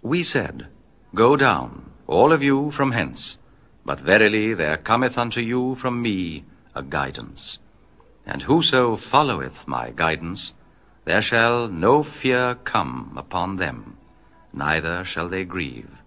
We said, Go down, all of you, from hence. But verily there cometh unto you from me a guidance. And whoso followeth my guidance, there shall no fear come upon them, neither shall they grieve.